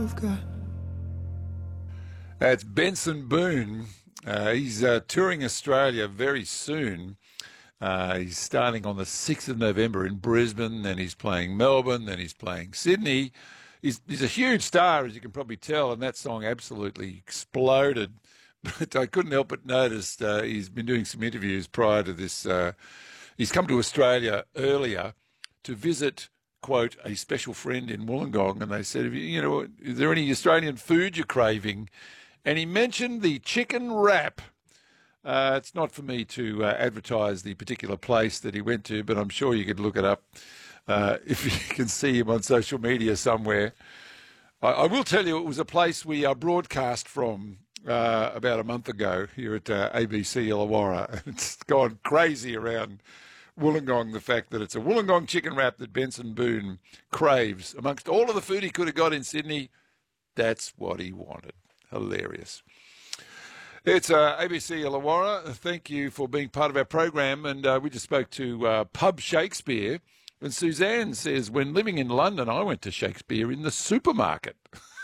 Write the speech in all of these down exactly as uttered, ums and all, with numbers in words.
That's Benson Boone. Uh, he's uh, touring Australia very soon. Uh, he's starting on the sixth of November in Brisbane, then he's playing Melbourne, then he's playing Sydney. He's, he's a huge star, as you can probably tell, and that song absolutely exploded. But I couldn't help but notice uh, he's been doing some interviews prior to this. Uh, he's come to Australia earlier to visit, quote, a special friend in Wollongong, and they said, you, you know, is there any Australian food you're craving? And he mentioned the chicken wrap. Uh, it's not for me to uh, advertise the particular place that he went to, but I'm sure you could look it up uh, if you can see him on social media somewhere. I, I will tell you it was a place we uh, broadcast from uh, about a month ago here at uh, A B C Illawarra. It's gone crazy around Wollongong, the fact that it's a Wollongong chicken wrap that Benson Boone craves. Amongst all of the food he could have got in Sydney, that's what he wanted. Hilarious. It's uh, A B C Illawarra. Thank you for being part of our program. And uh, we just spoke to uh, Pub Shakespeare. And Suzanne says, when living in London, I went to Shakespeare in the supermarket.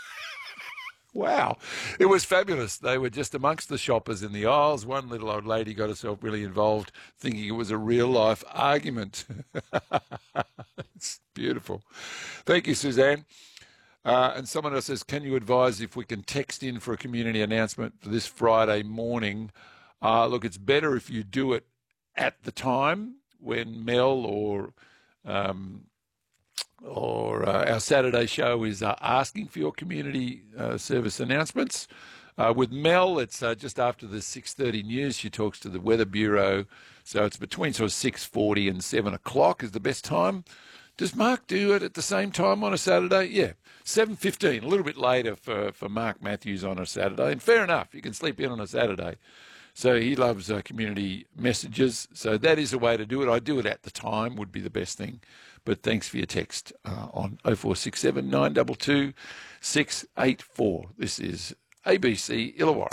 Wow. It was fabulous. They were just amongst the shoppers in the aisles. One little old lady got herself really involved, thinking it was a real-life argument. It's beautiful. Thank you, Suzanne. Uh, and someone else says, can you advise if we can text in for a community announcement for this Friday morning? Uh, look, it's better if you do it at the time when Mel or um, or uh, our Saturday show is uh, asking for your community uh, service announcements. Uh, with Mel, it's uh, just after the six thirty news. She talks to the Weather Bureau. So it's between sort of six forty and seven o'clock is the best time. Does Mark do it at the same time on a Saturday? Yeah, seven fifteen, a little bit later for, for Mark Matthews on a Saturday. And fair enough, you can sleep in on a Saturday. So he loves uh, community messages. So that is a way to do it. I do it at the time would be the best thing. But thanks for your text uh, on oh four six seven, nine two two, six eight four. This is A B C Illawarra.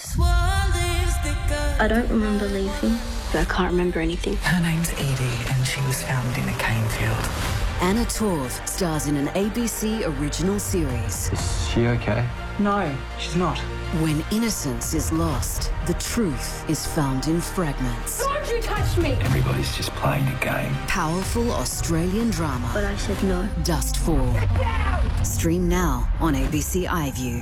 I don't remember leaving, but I can't remember anything. Her name's Edie, and she was found in a cane field. Anna Torv stars in an A B C original series. Is she okay? No, she's not. When innocence is lost, the truth is found in fragments. Don't you touch me! Everybody's just playing a game. Powerful Australian drama. But I said no. Dustfall. Stream now on A B C iView.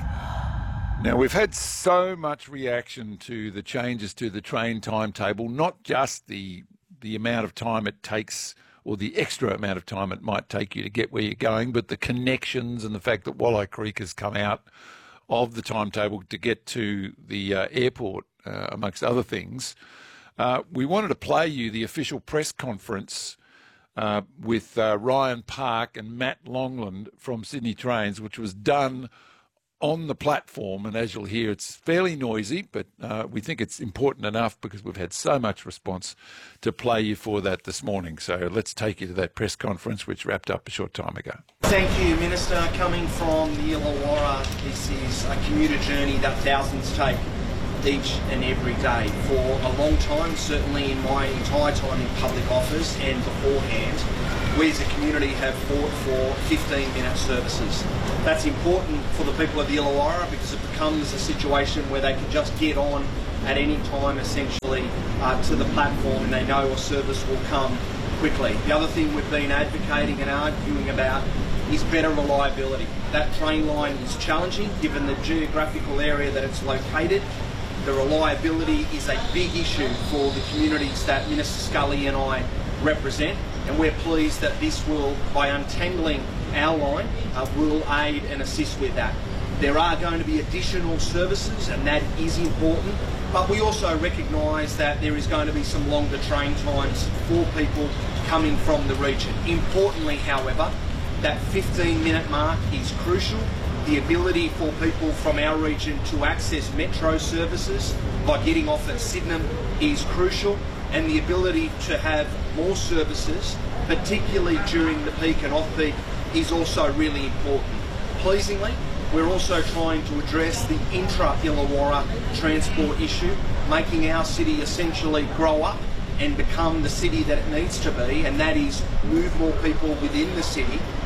Now, we've had so much reaction to the changes to the train timetable, not just the the amount of time it takes or the extra amount of time it might take you to get where you're going, but the connections and the fact that Wolli Creek has come out of the timetable to get to the uh, airport, uh, amongst other things. Uh, we wanted to play you the official press conference uh, with uh, Ryan Park and Matt Longland from Sydney Trains, which was done on the platform, and as you'll hear, it's fairly noisy, but uh, we think it's important enough because we've had so much response to play you for that this morning. So let's take you to that press conference, which wrapped up a short time ago. Thank you, Minister. Coming from the Illawarra, this is a commuter journey that thousands take each and every day. For a long time, certainly in my entire time in public office and beforehand, we as a community have fought for fifteen minute services. That's important for the people of the Illawarra because it becomes a situation where they can just get on at any time essentially uh, to the platform and they know a service will come quickly. The other thing we've been advocating and arguing about is better reliability. That train line is challenging given the geographical area that it's located. The reliability is a big issue for the communities that Minister Scully and I represent, and we're pleased that this will, by untangling our line, uh, will aid and assist with that. There are going to be additional services, and that is important, but we also recognise that there is going to be some longer train times for people coming from the region. Importantly, however, that fifteen minute mark is crucial. The ability for people from our region to access metro services by getting off at Sydenham is crucial, and the ability to have more services, particularly during the peak and off-peak, is also really important. Pleasingly, we're also trying to address the intra-Illawarra transport issue, making our city essentially grow up and become the city that it needs to be, and that is move more people within the city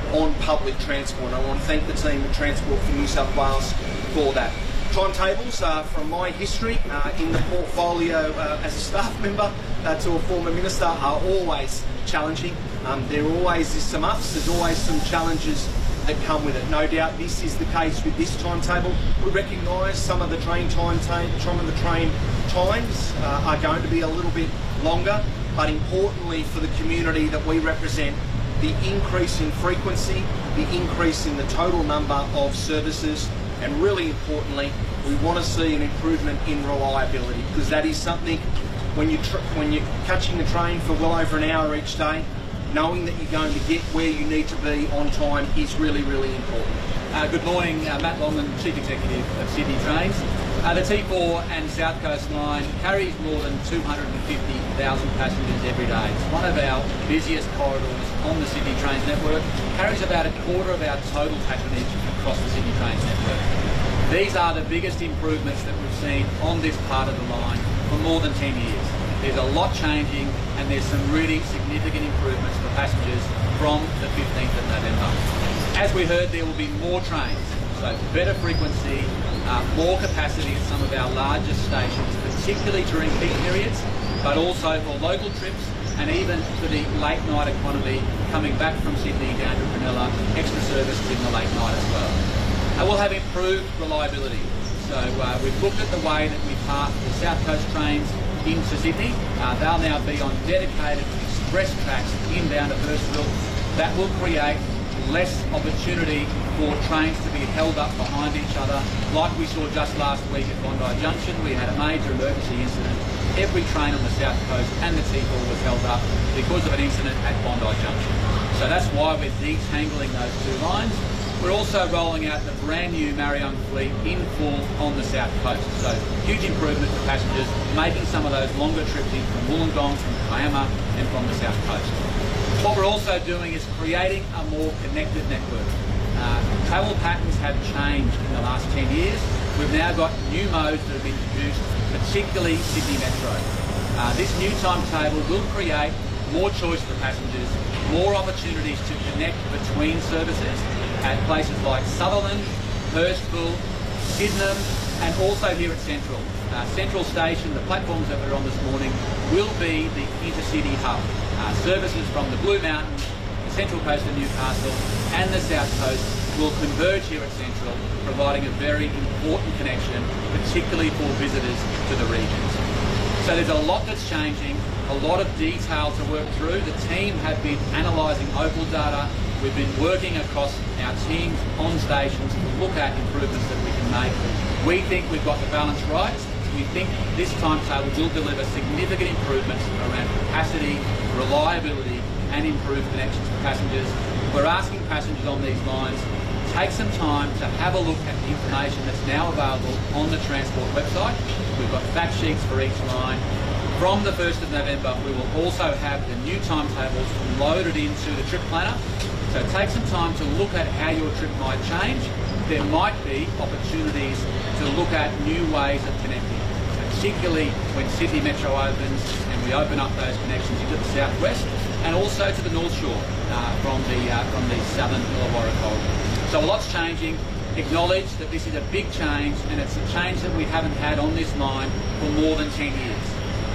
on public transport. I want to thank the team at Transport for New South Wales for that. Timetables, uh, from my history uh, in the portfolio uh, as a staff member uh, to a former minister, are always challenging. Um, there always is some ups, there's always some challenges that come with it. No doubt this is the case with this timetable. We recognise some of the train time, some of the train times uh, are going to be a little bit longer, but importantly for the community that we represent, the increase in frequency, the increase in the total number of services, and really importantly, we want to see an improvement in reliability, because that is something, when, you tr when you're catching the train for well over an hour each day, knowing that you're going to get where you need to be on time is really, really important. Uh, good morning, uh, Matt Longman, Chief Executive of Sydney Trains. Uh, the T four and South Coast line carries more than two hundred fifty thousand passengers every day. It's one of our busiest corridors on the Sydney Trains network, carries about a quarter of our total patronage across the Sydney Trains network. These are the biggest improvements that we've seen on this part of the line for more than ten years. There's a lot changing, and there's some really significant improvements for passengers from the fifteenth of November. As we heard, there will be more trains, so better frequency, uh, more capacity at some of our largest stations, particularly during peak periods, but also for local trips and even for the late night economy coming back from Sydney down to Cronulla, extra services in the late night as well. And we'll have improved reliability. So uh, we've looked at the way that we park the South Coast trains into Sydney. Uh, they'll now be on dedicated express tracks inbound to Hurstville. That will create less opportunity for trains to be held up behind each other, like we saw just last week at Bondi Junction. We had a major emergency incident. Every train on the South Coast and the T four was held up because of an incident at Bondi Junction. So that's why we're detangling those two lines. We're also rolling out the brand new Marion fleet in full on the South Coast. So huge improvement for passengers, making some of those longer trips in from Wollongong, from Kiama and from the South Coast. What we're also doing is creating a more connected network. Uh, travel patterns have changed in the last ten years. We've now got new modes that have been introduced, particularly Sydney Metro. Uh, this new timetable will create more choice for passengers, more opportunities to connect between services at places like Sutherland, Hurstville, Sydenham, and also here at Central. Uh, Central Station, the platforms that we're on this morning, will be the intercity hub. Uh, services from the Blue Mountains, the Central Coast of Newcastle and the South Coast will converge here at Central, providing a very important connection, particularly for visitors to the regions. So there's a lot that's changing, a lot of detail to work through. The team have been analysing Opal data. We've been working across our teams on stations to look at improvements that we can make. We think we've got the balance right. We think this timetable will deliver significant improvements around capacity, reliability and improved connections for passengers. We're asking passengers on these lines to take some time to have a look at the information that's now available on the Transport website. We've got fact sheets for each line. From the first of November, we will also have the new timetables loaded into the trip planner. So take some time to look at how your trip might change. There might be opportunities to look at new ways of connecting, particularly when Sydney Metro opens and we open up those connections into the southwest and also to the North Shore uh, from the uh, from the southern Illawarra corridor. So a lot's changing. Acknowledge that this is a big change, and it's a change that we haven't had on this line for more than ten years.